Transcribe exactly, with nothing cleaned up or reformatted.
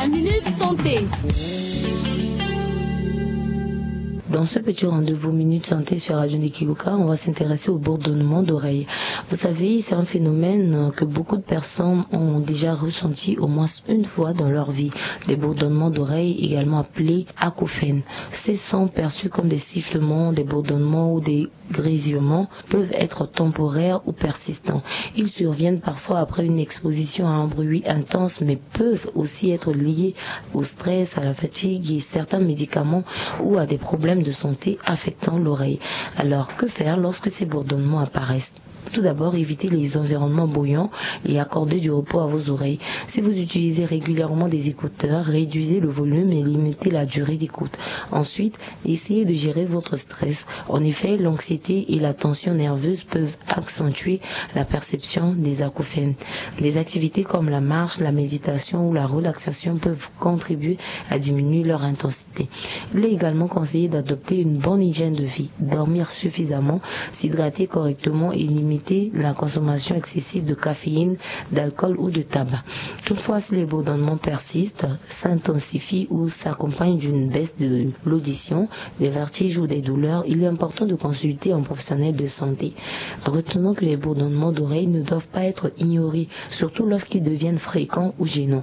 la Minute Santé. Dans ce petit rendez-vous Minute Santé sur Radio Nikiluka, on va s'intéresser au bourdonnement d'oreilles. Vous savez, c'est un phénomène que beaucoup de personnes ont déjà ressenti au moins une fois dans leur vie. Les bourdonnements d'oreilles, également appelés acouphènes. Ces sons perçus comme des sifflements, des bourdonnements ou des grésillements peuvent être temporaires ou persistants. Ils surviennent parfois après une exposition à un bruit intense, mais peuvent aussi être liés au stress, à la fatigue et certains médicaments ou à des problèmes de santé affectant l'oreille. Alors, que faire lorsque ces bourdonnements apparaissent ? Tout d'abord, évitez les environnements bruyants et accordez du repos à vos oreilles. Si vous utilisez régulièrement des écouteurs, réduisez le volume et limitez la durée d'écoute. Ensuite, essayez de gérer votre stress. En effet, l'anxiété et la tension nerveuse peuvent accentuer la perception des acouphènes. Les activités comme la marche, la méditation ou la relaxation peuvent contribuer à diminuer leur intensité. Il est également conseillé d'adopter une bonne hygiène de vie, dormir suffisamment, s'hydrater correctement et limiter la consommation excessive de caféine, d'alcool ou de tabac. Toutefois, si les bourdonnements persistent, s'intensifient ou s'accompagnent d'une baisse de l'audition, des vertiges ou des douleurs, il est important de consulter un professionnel de santé. Retenons que les bourdonnements d'oreilles ne doivent pas être ignorés, surtout lorsqu'ils deviennent fréquents ou gênants.